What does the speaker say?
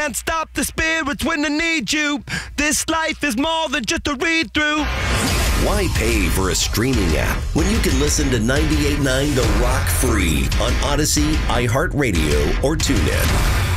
can't stop the spirits when they need you. This life is more than just a read-through. Why pay for a streaming app when you can listen to 98.9 The Rock free on Odyssey, iHeartRadio, or TuneIn?